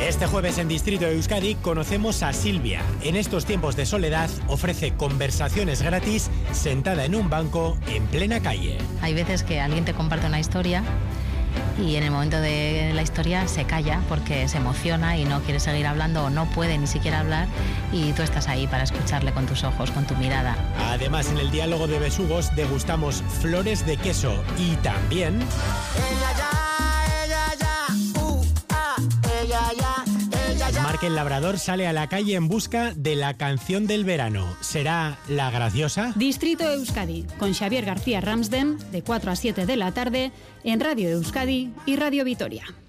Este jueves en Distrito de Euskadi conocemos a Silvia. En estos tiempos de soledad ofrece conversaciones gratis sentada en un banco en plena calle. Hay veces que alguien te comparte una historia y en el momento de la historia se calla porque se emociona y no quiere seguir hablando o no puede ni siquiera hablar, y tú estás ahí para escucharle con tus ojos, con tu mirada. Además, en el diálogo de besugos degustamos flores de queso y también... Marc el Labrador sale a la calle en busca de la canción del verano. ¿Será la graciosa? Distrito Euskadi, con Xavier García Ramsden, de 4 a 7 de la tarde, en Radio Euskadi y Radio Vitoria.